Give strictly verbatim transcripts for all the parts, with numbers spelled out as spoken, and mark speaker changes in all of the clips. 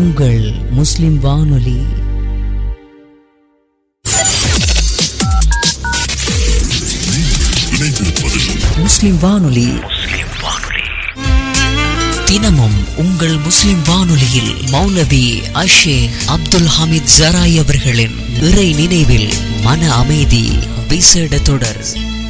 Speaker 1: உங்கள் முஸ்லிம் வானொலி. முஸ்லிம் வானொலி தினமும் உங்கள் முஸ்லிம் வானொலியில் மௌலவி அஷேக் அப்துல் ஹமீத் ஜராய் அவர்களின் இறை நினைவில் மன அமைதி விசேட தொடர்.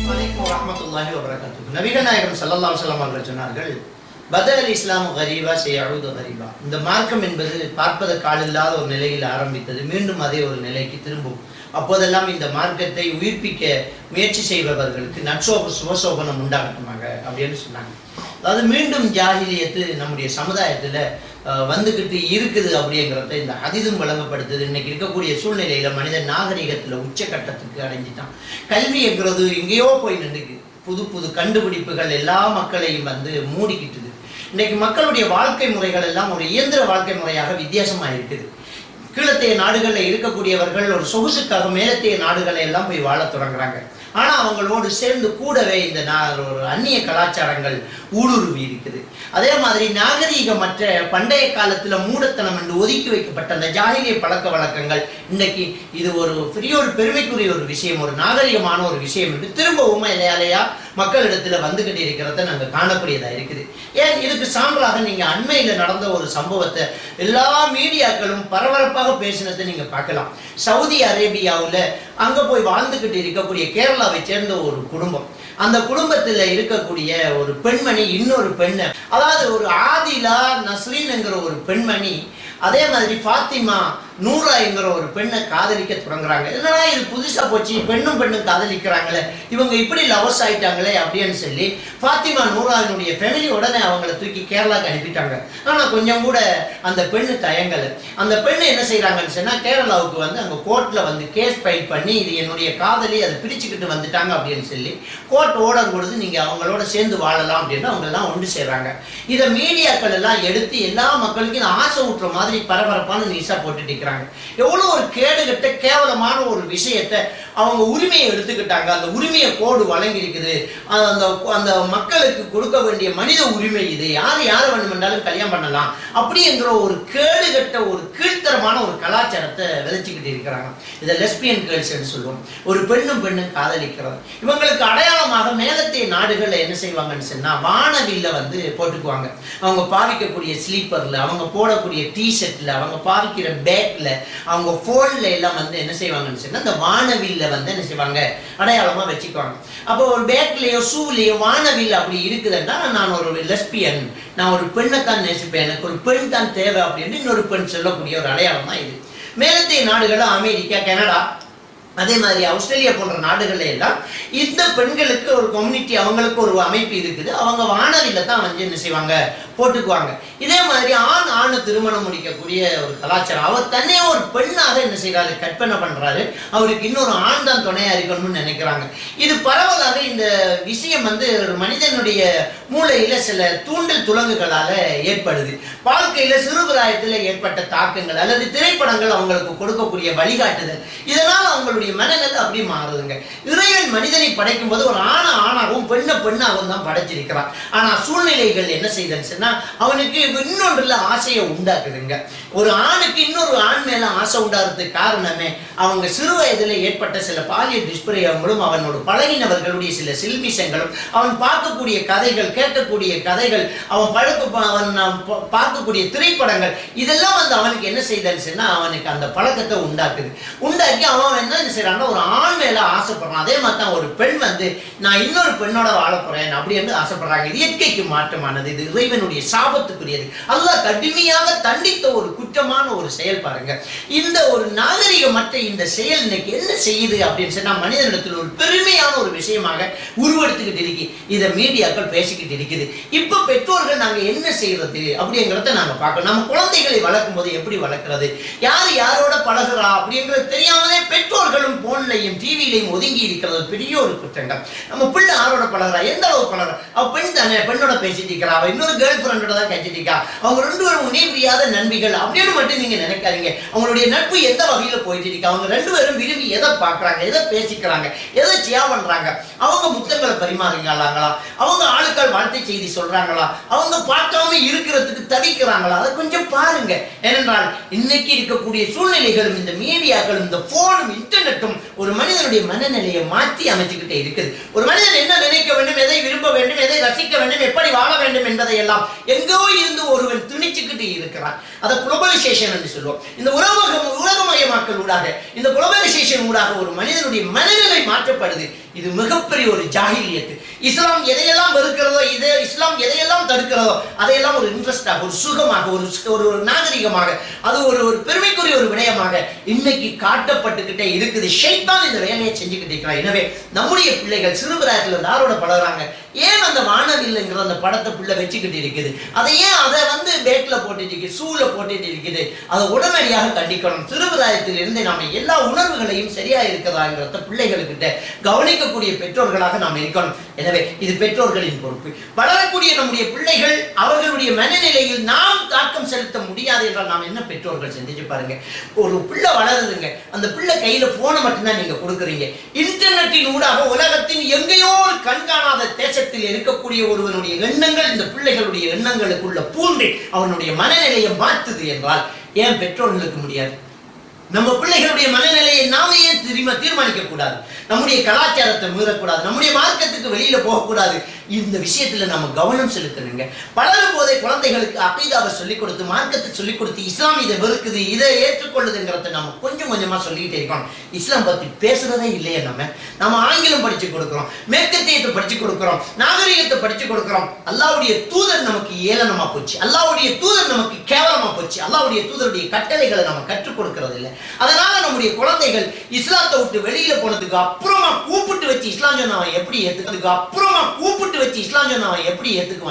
Speaker 2: நபிகள் நாயகம் ஸல்லல்லாஹு அலைஹி வஸல்லம் அவர்கள் சொன்னார்கள், பதல் இஸ்லாம் கரீபா செய்யஊது கரீபா. இந்த மார்க்கம் என்பது பார்ப்பதற்கு ஆளில்லாத ஒரு நிலையில் ஆரம்பித்தது, மீண்டும் அதே ஒரு நிலைக்கு திரும்பும். அப்போதெல்லாம் இந்த மார்க்கத்தை உயிர்ப்பிக்க முயற்சி செய்பவர்களுக்கு நற்சோப சுபசோபனம் உண்டாகட்டுமாக அப்படின்னு சொன்னாங்க. அதாவது மீண்டும் ஜாஹிலியத்து நம்முடைய சமுதாயத்துல வந்துகிட்டு இருக்குது அப்படிங்கிறத இந்த ஹதீஸும் வழங்கப்படுத்துது. இன்னைக்கு இருக்கக்கூடிய சூழ்நிலையில மனிதன் நாகரிகத்துல உச்சகட்டத்துக்கு அடைஞ்சிட்டான். கல்விங்கிறது எங்கேயோ போய் நின்றுக்கு. புது புது கண்டுபிடிப்புகள் எல்லா மக்களையும் வந்து மூடிக்கிட்டுது. இன்னைக்கு மக்களுடைய வாழ்க்கை முறைகள் எல்லாம் ஒரு இயந்திர வாழ்க்கை முறையாக வித்தியாசமா இருக்குது. கீழத்தைய நாடுகளில் இருக்கக்கூடியவர்கள் ஒரு சொகுசுக்காக மேலத்தைய நாடுகளை எல்லாம் போய் வாழ தொடங்குறாங்க. ஆனா அவங்களோடு சேர்ந்து கூடவே இந்த ஒரு அந்நிய கலாச்சாரங்கள் ஊடுருவி இருக்குது. அதே மாதிரி நாகரீகமற்ற பண்டைய காலத்துல மூடத்தனம் என்று ஒதுக்கி வைக்கப்பட்ட அந்த ஜாகிலிய பழக்க வழக்கங்கள் இன்னைக்கு இது ஒரு பெரிய ஒரு பெருமைக்குரிய ஒரு விஷயம், ஒரு நாகரிகமான ஒரு விஷயம் என்று திரும்பவும் இலையாலையா மக்களிடத்துல வந்துகிட்டு இருக்கிறத நாங்க காணக்கூடியதா இருக்குது. ஏன் இதுக்கு சான்றாக நீங்க அண்மையில நடந்த ஒரு சம்பவத்தை எல்லா மீடியாக்களும் பரபரப்பாக பேசினதை நீங்க பார்க்கலாம். சவுதி அரேபியாவுல அங்க போய் வாழ்ந்துகிட்டு இருக்கக்கூடிய கேரளாவை சேர்ந்த ஒரு குடும்பம், அந்த குடும்பத்துல இருக்கக்கூடிய ஒரு பெண்மணி இன்னொரு பெண்ணு, அதாவது ஒரு ஆதிலா நஸ்ரீன் என்கிற ஒரு பெண்மணி, அதே மாதிரி ஃபாத்திமா நூரா என்கிற ஒரு பெண்ணை காதலிக்க தொடங்குறாங்க. என்னடா இது புதுசா போச்சு, பெண்ணும் பெண்ணும் காதலிக்கிறாங்களே, இவங்க இப்படி லவர்ஸ் ஆயிட்டாங்களே அப்படின்னு சொல்லி ஃபாத்திமா நூராவினுடைய ஃபேமிலி உடனே அவங்களை தூக்கி கேரளாக்கு அனுப்பிட்டாங்க. ஆனா கொஞ்சம் கூட அந்த பெண்ணு தயங்கலை. அந்த பெண்ணு என்ன செய்யறாங்கன்னு சொன்னா கேரளாவுக்கு வந்து அங்க கோர்ட்ல வந்து கேஸ் ஃபைல் பண்ணி இது என்னுடைய காதலி அதை பிரிச்சுக்கிட்டு வந்துட்டாங்க அப்படின்னு சொல்லி கோர்ட் ஓர்டர் கொடுத்து நீங்க அவங்களோட சேர்ந்து வாழலாம் அப்படின்னு அவங்க எல்லாம் ஒன்று செய்யறாங்க. இதை மீடியாக்கள் எல்லாம் எடுத்து எல்லா மக்களுக்கும் ஆசை ஊட்டுற மாதிரி பரபரப்பான நியூஸா போட்டுட்டு இருக்கிறாங்க. எவ்வளவு ஒரு கேடுகட்ட கேவலமான ஒரு விஷயத்தை அவங்க உரிமையை எடுத்துக்கிட்டாங்க. அந்த உரிமையை கோடு வழங்கி இருக்குது. அந்த அந்த மக்களுக்கு கொடுக்க வேண்டிய மனித உரிமை இது, யார் யாரை வேணுமென்றாலும் கல்யாணம் பண்ணலாம் அப்படிங்கிற ஒரு கேடுகட்ட ஒரு கீழ்த்தரமான ஒரு கலாச்சாரத்தை விதைச்சுக்கிட்டு இருக்கிறாங்க. இதை லெஸ்பியன் கேர்ள்ஸ் என்று சொல்லுவோம். ஒரு பெண்ணும் பெண்ணும் காதலிக்கிறது. இவங்களுக்கு அடையாளமாக மேலத்தைய நாடுகள்ல என்ன செய்வாங்கன்னு சொன்னா வானவில்ல வந்து போட்டுக்குவாங்க. அவங்க பாவிக்கக்கூடிய ஸ்லீப்பர்ல, அவங்க போடக்கூடிய டிஷர்ட்ல, அவங்க பாவிக்கிற பேக்ல, அவங்க போன்ல எல்லாம் வந்து என்ன செய்வாங்கன்னு சொன்னா அந்த வானவில்ல வந்து என்ன செய்வாங்க அடையாளமா வச்சுக்குவாங்க. அப்போ ஒரு பேக்லயோ ஷூலயோ வானவில் அப்படி இருக்குதுன்னா நான் ஒரு லெஸ்பியன், நான் ஒரு பெண்ணை தான் நேசிப்பேன், எனக்கு ஒரு பெண் தான் தேவை அப்படின்னு இன்னொரு பெண் சொல்லக்கூடிய ஒரு அடையாளம் தான் இது. மேலத்தைய நாடுகள் அமெரிக்கா, கனடா, அதே மாதிரி ஆஸ்திரேலியா போன்ற நாடுகள்ல எல்லாம் இந்த பெண்களுக்கு ஒரு கம்யூனிட்டி, அவங்களுக்கு ஒரு அமைப்பு இருக்குது. அவங்க வானவில்ல தான் வந்து என்ன செய்வாங்க போட்டுக்குவாங்க. இதே மாதிரி ஆண் ஆணு திருமணம் முடிக்கக்கூடிய ஒரு கலாச்சாரம். அவர் தன்னே ஒரு பெண்ணாக என்ன செய்யறாரு, கற்பனை பண்றாரு, அவருக்கு இன்னொரு ஆண் தான் துணையா இருக்கணும்னு நினைக்கிறாங்க. இது பரவலாக இந்த விஷயம் வந்து ஒரு மனிதனுடைய மூளையில சில தூண்டல் துலங்குகளால ஏற்படுது. வாழ்க்கையில சிறுபிராயத்துல ஏற்பட்ட தாக்கங்கள் அல்லது திரைப்படங்கள் அவங்களுக்கு கொடுக்கக்கூடிய வழிகாட்டுதல், இதனால் அவங்களுடைய மனநிலை அப்படி மாறுதுங்க. இறைவன் மனிதனை படைக்கும் போது ஒரு ஆண ஆணாகவும் பெண்ண பெண்ணாகவும் தான் படைச்சிருக்கிறான். ஆனா சூழ்நிலைகள் என்ன செய்தன்னு சொன்னா அவனுக்கு இன்னொன்றுல ஆசையை உண்டாக்குதுங்க. ஒரு ஆணுக்கு இன்னொரு ஆண் மேல ஆசை உண்டாகிறதுக்கு காரணமே அவங்க சிறு வயதுல ஏற்பட்ட சில பாலியல் துஷ்பிரயோகங்களும் அவனோட பழகினவர்களுடைய சில சில்மிஷங்களும், அவன் பார்க்கக்கூடிய கதைகள், கேட்கக்கூடிய கதைகள், அவன் பழக்க அவன் பார்க்கக்கூடிய திரைப்படங்கள், இதெல்லாம் வந்து அவனுக்கு என்ன செய்தன்னு சொன்னா அவனுக்கு அந்த பழக்கத்தை உண்டாக்குது. உண்டாக்கி அவன் என்ன செய்யறான்னா ஒரு ஆண் மேல ஆசைப்படுறான். அதே மாதிரி தான் ஒரு பெண் வந்து நான் இன்னொரு பெண்ணோட வாழ போறேன் அப்படி என்று ஆசைப்படுறாங்க. இது இயற்கைக்கு மாற்றமானது, இது இறைவனுடைய சாபத்துக்குரியது. அல்லாஹ் கடுமையாக தண்டித்த ஒரு குற்றமான ஒரு செயல் பாருங்க. இந்த ஒரு நாகரிகமற்ற இந்த செயல் இன்னைக்கு என்ன செய்யுது அப்படின்னு சொன்னா மனிதனிடத்தில் ஒரு பெருமையான ஒரு விஷயமாக உருவெடுத்துக்கிட்டு இருக்கு. இதை மீடியாக்கள் பேசிக்கிட்டு இருக்குது. இப்ப பெற்றோர்கள் நாங்க என்ன செய்யறது அப்படிங்கிறத நாங்க பார்க்கணும். நம்ம குழந்தைகளை வளர்க்கும் போது எப்படி வளர்க்கிறது, யார் யாரோட பழகுறா அப்படிங்கிறது தெரியாமலே பெற்றோர்களும் போன்லையும் டிவிலையும் ஒதுங்கி இருக்கிறது பெரிய ஒரு குற்றங்கள். நம்ம பிள்ளை யாரோட பழகுறா, எந்த அளவு பழகுறா, அவ பெண் தானே, பெண்ணோட பேசிட்டு இருக்கிறா, அவ இன்னொரு கேர்ள் ஃப்ரெண்டோட தான் பேசிட்டு இருக்கா, அவங்க ரெண்டு பேரும் இணை புரியாத நண்பிகள் அப்படின்னு மட்டும் நீங்க நினைக்காதீங்க. அவங்களுடைய நட்பு எந்த வகையில போயிட்டு இருக்கு, அவங்க ரெண்டு பேரும் விரும்பி எதை பார்க்கறாங்க, எதை பேசிக்கிறாங்க, எதை சியா பண்றாங்க, அவங்க முத்தங்களை பரிமாறுகிறாங்களா, அவங்க ஆளுக்கள் வாழ்த்தை செய்தி சொல்றாங்களா, அவங்க பார்க்காம இருக்கிறதுக்கு தவிக்கிறாங்களா, அதை கொஞ்சம் பாருங்க. ஏனென்றால் இன்னைக்கு இருக்கக்கூடிய சூழ்நிலைகளும் இந்த மீடியாக்களும் இந்த போனும் இன்டர்நெட்டும் ஒரு மனிதனுடைய மனநிலையை மாற்றி அமைச்சுக்கிட்டே இருக்குது. ஒரு மனிதன் என்ன நினைக்க வேண்டும், எதை விரும்ப வேண்டும், எதை ரசிக்க வேண்டும், எப்படி வாழ வேண்டும் என்பதை எல்லாம் எங்கோ இருந்து ஒருவன் திணிச்சுக்கிட்டு இருக்கிறான். அதை குளோபலைசேஷன் என்று சொல்லுவோம். இந்த உலக உலகமயமாக்கல் ஊடாக, இந்த குளோபலைசேஷன் ஊடாக ஒரு மனிதனுடைய மனநிலை மாற்றப்படுது. இது மிகப்பெரிய ஒரு ஜாஹிலியத்து. இஸ்லாம் எதையெல்லாம் வெறுக்கிறதோ, இதே இஸ்லாம் எதையெல்லாம் தடுக்கிறதோ அதையெல்லாம் ஒரு இன்ட்ரெஸ்டாக, ஒரு சுகமாக, ஒரு ஒரு நாகரிகமாக, அது ஒரு ஒரு பெருமைக்குரிய ஒரு விடயமாக இன்னைக்கு காட்டப்பட்டுக்கிட்டே இருக்குது. ஷைத்தான் இந்த வேலையை செஞ்சுக்கிட்டு இருக்கிறார். எனவே நம்முடைய பிள்ளைகள் சிறுபிராயத்தில் யாரோட பழகுறாங்க, ஏன் அந்த வானவில்லைங்கிற அந்த படத்தை பிள்ளை வச்சுக்கிட்டு இருக்குது, அதை ஏன் அதை வந்து பேட்ல போட்டுட்டு இருக்குது, சூழ போட்டுட்டு இருக்குது, அதை உடனடியாக கண்டிக்கணும். சிறுபிராயத்தில் இருந்து நாம எல்லா உணர்வுகளையும் சரியா இருக்கிறதாங்கிறத பிள்ளைகளுக்கிட்ட கவனிக்கக்கூடிய பெற்றோர்களாக நாம் இருக்கணும். எனவே இது பெற்றோர்களின் பொறுப்பு. வளரக்கூடிய நம்முடைய பிள்ளைகள் அவர்களுடைய மனநிலையில் நாம் தாக்கம் செலுத்த முடியாது என்றால் நாம் என்ன பெற்றோர்கள் சிந்திச்சு பாருங்க. ஒரு பிள்ளை வளருதுங்க, அந்த பிள்ளை கையில போனை மட்டும்தான் நீங்க கொடுக்குறீங்க. இன்டர்நெட்டின் ஊடாக உலகத்தின் எங்கேயோ ஒரு கண்காணாத தேசத்தில் இருக்கக்கூடிய ஒருவனுடைய எண்ணங்கள் இந்த பிள்ளைகளுடைய எண்ணங்களுக்குள்ள பூண்டு அவனுடைய மனநிலையை மாற்றுது என்றால் ஏன் பெற்றோர்களுக்கு முடியாது? நம்ம பிள்ளைகளுடைய மனநிலையை நாம ஏன் தீர்மானிக்க கூடாது? நம்முடைய கலாச்சாரத்தை மீறக்கூடாது, நம்முடைய மார்க்கத்துக்கு வெளியில போகக்கூடாது. இந்த விஷயத்துல நம்ம கவனம் செலுத்தணுங்க. வளரும் போதே குழந்தைகளுக்கு அகீதாவை சொல்லிக் கொடுத்து, மார்க்கத்தை சொல்லிக் கொடுத்து, இஸ்லாம் இதை வெறுக்குது, இதை ஏற்றுக்கொள்ளுதுங்கிறத நம்ம கொஞ்சம் கொஞ்சமா சொல்லிக்கிட்டே இருக்கோம். இஸ்லாம் பத்தி பேசுறதே இல்லையே. நம்ம நம்ம ஆங்கிலம் படிச்சு கொடுக்கிறோம், மேற்கத்தியத்தை படிச்சு கொடுக்கிறோம், நாகரிகத்தை படிச்சு கொடுக்கிறோம். அல்லாஹ்வுடைய தூதர் நமக்கு ஏளனமா போச்சு, அல்லாஹ்வுடைய தூதர் நமக்கு கேவலமா போச்சு, அல்லாஹ்வுடைய தூதருடைய கட்டளைகளை நம்ம கற்றுக் கொடுக்கிறது இல்லை. அதனால நம்முடைய குழந்தைகள் இஸ்லாத்தை விட்டு வெளியில போனதுக்கு அப்புறமா கூப்பிட்டு வச்சு இஸ்லாம் சொன்னவன் எப்படி ஏத்துக்கிறதுக்கு அப்புறமா கூப்பிட்டு வச்சு இஸ்லாம் சொன்னவன் எப்படி ஏத்துக்குவான்?